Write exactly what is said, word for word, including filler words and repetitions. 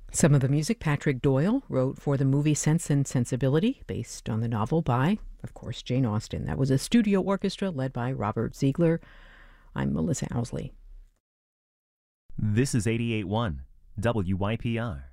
Some of the music Patrick Doyle wrote for the movie Sense and Sensibility, based on the novel by, of course, Jane Austen. That was a studio orchestra led by Robert Ziegler. I'm Melissa Owsley. This is eighty-eight point one W Y P R.